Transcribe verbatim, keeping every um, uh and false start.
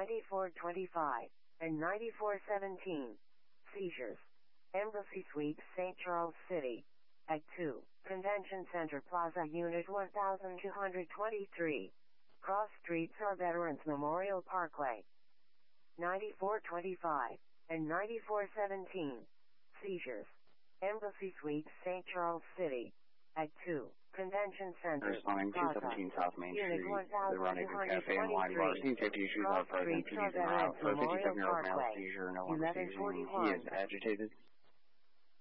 ninety-four twenty-five, and ninety-four seventeen. Seizures. Embassy Suites, Saint Charles City. Act two. Convention Center Plaza, Unit one thousand two hundred twenty-three. Cross Streets or Veterans Memorial Parkway. ninety-four twenty-five, and ninety-four seventeen. Seizures. Embassy Suites, Saint Charles City. Act two. Convention Center Responding Plaza, two seventeen South Main Unit Street, the Rendezvous Cafe and Wine Bar. Scene safety issues are present. P Ds in the aisle for a fifty-seven-year-old male seizure, no longer seizing. He is agitated.